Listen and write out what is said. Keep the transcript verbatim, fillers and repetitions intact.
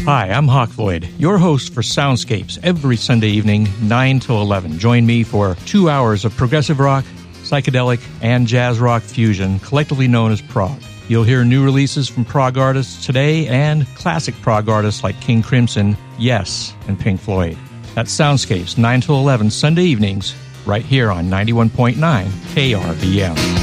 Hi, I'm Hawk Floyd, your host for Soundscapes every Sunday evening, nine till eleven. Join me for two hours of progressive rock, psychedelic, and jazz rock fusion, collectively known as prog. You'll hear new releases from prog artists today and classic prog artists like King Crimson, Yes, and Pink Floyd. That's Soundscapes, nine till eleven Sunday evenings, right here on ninety-one point nine K R V M.